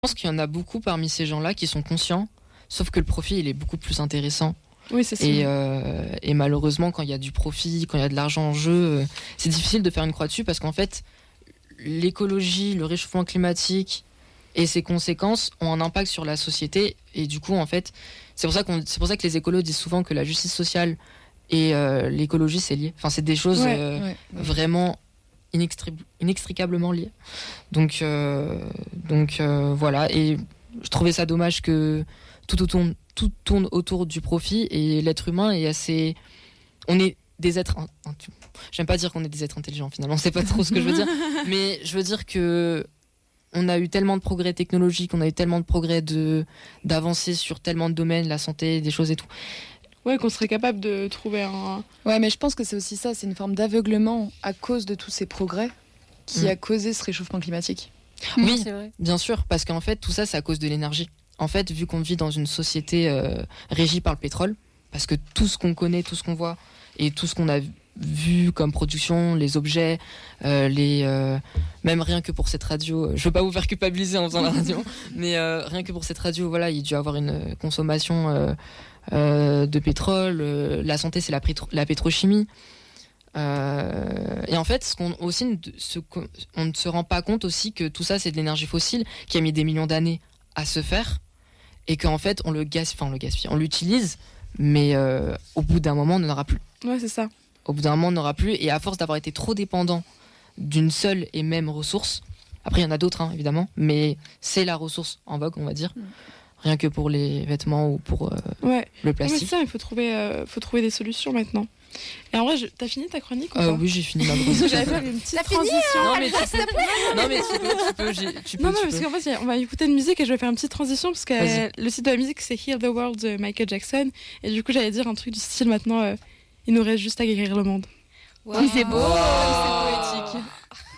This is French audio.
pense qu'il y en a beaucoup parmi ces gens-là qui sont conscients, sauf que le profit, il est beaucoup plus intéressant. Oui, c'est ça. Et malheureusement, quand il y a du profit, quand il y a de l'argent en jeu, c'est difficile de faire une croix dessus parce qu'en fait, l'écologie, le réchauffement climatique et ses conséquences ont un impact sur la société. Et du coup, en fait, c'est pour ça que les écolos disent souvent que la justice sociale et l'écologie, c'est lié. Enfin, c'est des choses vraiment inextricablement liées. Donc voilà. Et je trouvais ça dommage que tout tourne autour du profit et l'être humain est assez... On est des êtres... J'aime pas dire qu'on est des êtres intelligents finalement, c'est pas trop ce que je veux dire, mais je veux dire que on a eu tellement de progrès technologiques, on a eu tellement de progrès d'avancées sur tellement de domaines, la santé, des choses et tout. Ouais, qu'on serait capable de trouver un... Ouais, mais je pense que c'est aussi ça, c'est une forme d'aveuglement à cause de tous ces progrès qui a causé ce réchauffement climatique. Oui, c'est vrai. Bien sûr, parce qu'en fait, tout ça, c'est à cause de l'énergie. En fait, vu qu'on vit dans une société régie par le pétrole, parce que tout ce qu'on connaît, tout ce qu'on voit, et tout ce qu'on a vu comme production, les objets, même rien que pour cette radio, je veux pas vous faire culpabiliser en faisant la radio, mais rien que pour cette radio, voilà, il doit y avoir une consommation de pétrole. La santé, c'est la pétrochimie. Et en fait, on ne se rend pas compte aussi que tout ça, c'est de l'énergie fossile qui a mis des millions d'années à se faire, et qu'en fait, on l'utilise, mais au bout d'un moment, on n'en aura plus. Ouais, c'est ça. Au bout d'un moment, on n'aura plus, et à force d'avoir été trop dépendant d'une seule et même ressource, après il y en a d'autres, hein, évidemment, mais c'est la ressource en vogue, on va dire, rien que pour les vêtements ou pour le plastique. C'est ça, il faut trouver des solutions maintenant. Et en vrai, t'as fini ta chronique ou pas ? Oui, j'ai fini ma chronique. J'avais fait une petite transition. Tu peux. Non, parce qu'en fait, on va écouter une musique et je vais faire une petite transition parce que le titre de la musique, c'est Heal the World de Michael Jackson. Et du coup, j'allais dire un truc du style maintenant, il nous reste juste à guérir le monde. Wow. C'est beau, c'est poétique.